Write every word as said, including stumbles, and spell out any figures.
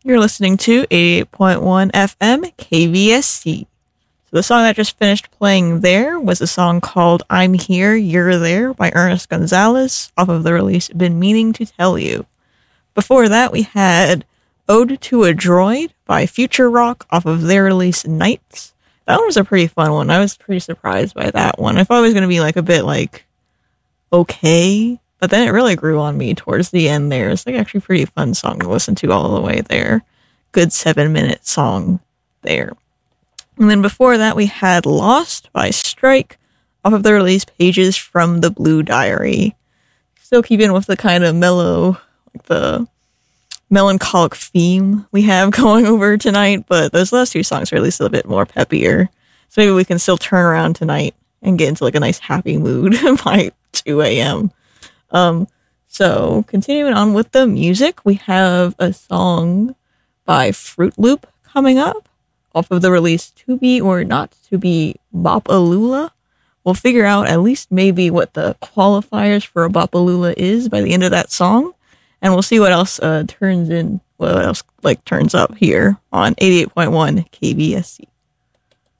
You're listening to eighty-eight point one F M K V S C. So the song that just finished playing there was a song called I'm Here, You're There by Ernest Gonzalez off of the release Been Meaning to Tell You. Before that, we had Ode to a Droid by Future Rock off of their release Nights. That one was a pretty fun one. I was pretty surprised by that one. I thought it was going to be like a bit like okay, but then it really grew on me towards the end there. It's like actually a pretty fun song to listen to all the way there. Good seven minute song there. And then before that we had Lost by Strike off of the release Pages from the Blue Diary. Still keeping with the kind of mellow, like the melancholic theme we have going over tonight, but those last two songs are at least a bit more peppier. So maybe we can still turn around tonight and get into like a nice happy mood by two a.m. Um, so continuing on with the music, we have a song by Fruit Loop coming up off of the release To Be or Not to Be Bopalula. We'll figure out at least maybe what the qualifiers for a Bopalula is by the end of that song, and we'll see what else uh, turns in, what else like turns up here on eighty-eight point one K V S C.